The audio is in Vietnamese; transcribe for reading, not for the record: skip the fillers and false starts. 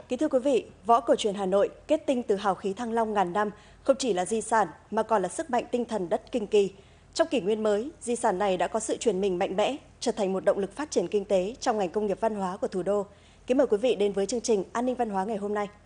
Kính thưa quý vị, võ cổ truyền Hà Nội kết tinh từ hào khí Thăng Long ngàn năm, không chỉ là di sản mà còn là sức mạnh tinh thần đất Kinh Kỳ. Trong kỷ nguyên mới, di sản này đã có sự chuyển mình mạnh mẽ, trở thành một động lực phát triển kinh tế trong ngành công nghiệp văn hóa của thủ đô. Kính mời quý vị đến với chương trình An ninh văn hóa ngày hôm nay.